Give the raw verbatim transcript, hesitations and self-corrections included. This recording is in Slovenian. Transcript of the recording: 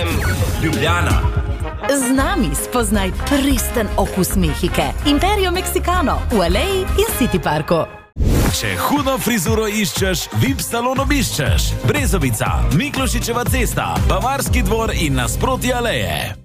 Ljubljana. Z nami spoznaj pristen okus Mehike. Imperio Mexicano v Aleji in City Parku. Če hudo frizuro iščeš, V I P salon obiščeš. Brezovica, Miklošičeva cesta, Bavarski dvor in nasproti Aleje.